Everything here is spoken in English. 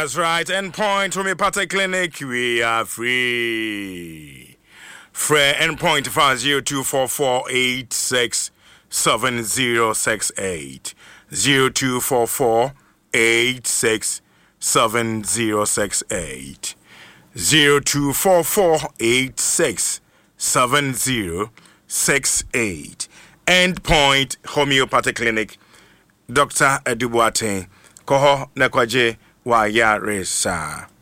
That's right. Endpoint Homeopathic Clinic, we are free. Free Endpoint for 0244867068. 0244867068. 0244867068. Endpoint Homeopathic Clinic. Dr. Edubuate Koho Nekwaje wa Yaresa.